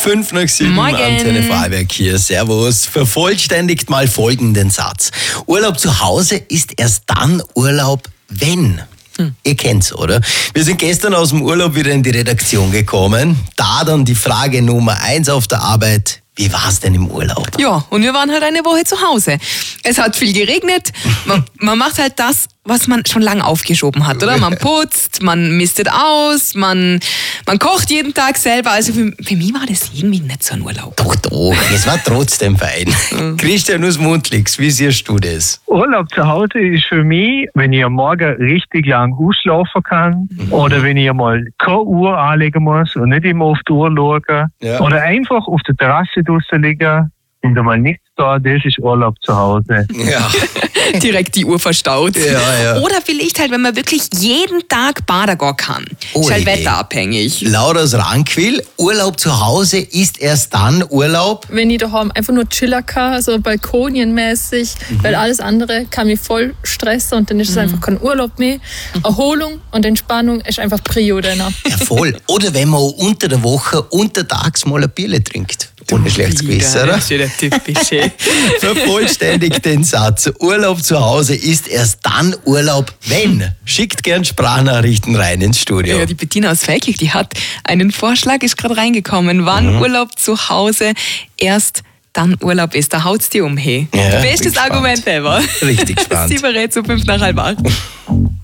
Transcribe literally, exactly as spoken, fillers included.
Fünf nach sieben, Morgen. Antenne Freiberg hier. Servus. Vervollständigt mal folgenden Satz. Urlaub zu Hause ist erst dann Urlaub, wenn... Hm. Ihr kennt's, oder? Wir sind gestern aus dem Urlaub wieder in die Redaktion gekommen. Da dann die Frage Nummer eins auf der Arbeit. Wie war's denn im Urlaub? Ja, und wir waren halt eine Woche zu Hause. Es hat viel geregnet. Man, man macht halt das, was man schon lange aufgeschoben hat, oder? Man putzt, man mistet aus, man, man kocht jeden Tag selber. Also für, für mich war das irgendwie nicht so ein Urlaub. Doch, doch, es war trotzdem fein. Christian aus Mundlix, wie siehst du das? Urlaub zu Hause ist für mich, wenn ich am Morgen richtig lang ausschlafen kann mhm. oder wenn ich einmal keine Uhr anlegen muss und nicht immer auf die Uhr schauen ja. oder einfach auf der Terrasse draussen liegen und einmal nichts da, das ist Urlaub zu Hause. Ja. Direkt die Uhr verstaut. Ja, ja. Oder vielleicht halt, wenn man wirklich jeden Tag baden gehen kann. Oh, ist halt Idee. wetterabhängig. Laut aus Rankwil, Urlaub zu Hause ist erst dann Urlaub. Wenn ich daheim einfach nur chillen kann, so balkonienmäßig, mhm. weil alles andere kann mich voll stressen und dann ist es mhm. einfach kein Urlaub mehr. Mhm. Erholung und Entspannung ist einfach Prio danach. Ja, voll. Oder wenn man unter der Woche untertags mal ein Bierle trinkt. Ohne schlechtes Gewissen, oder? Das ist ja der typische. Vervollständigt den Satz. Urlaub zu Hause ist erst dann Urlaub, wenn. Schickt gern Sprachnachrichten rein ins Studio. Ja, die Bettina aus Feldkirch, die hat einen Vorschlag, ist gerade reingekommen, wann mhm. Urlaub zu Hause erst dann Urlaub ist. Da haut's die um, hey. Ja, Bestes Argument ever. Richtig spannend. Sie berät zu fünf nach halb acht.